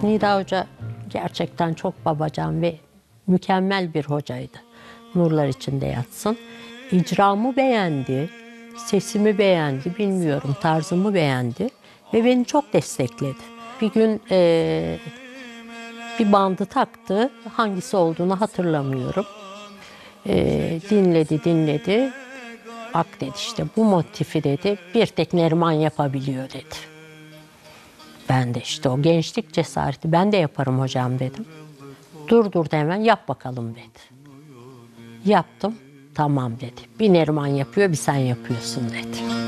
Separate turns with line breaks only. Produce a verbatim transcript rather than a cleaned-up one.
Nida Hoca gerçekten çok babacan ve mükemmel bir hocaydı. Nurlar içinde yatsın. İcramı beğendi, sesimi beğendi, bilmiyorum tarzımı beğendi ve beni çok destekledi. Bir gün e, bir bandı taktı, hangisi olduğunu hatırlamıyorum. E, dinledi, dinledi. Bak dedi, işte bu motifi dedi bir tek Neriman yapabiliyor dedi. Ben de işte o gençlik cesareti, ben de yaparım hocam dedim. Dur dur da hemen yap bakalım dedi. Yaptım, tamam dedi. Bir Neriman yapıyor, bir sen yapıyorsun dedi.